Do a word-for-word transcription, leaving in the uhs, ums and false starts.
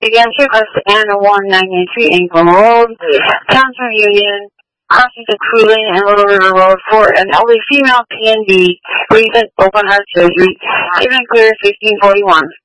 Again, two cars to Anna one nine nine three Ankle Road, Townsend Union, crossing to Cooling and Little River Road for an elderly female P N D, recent open heart surgery, even clear fifteen forty-one.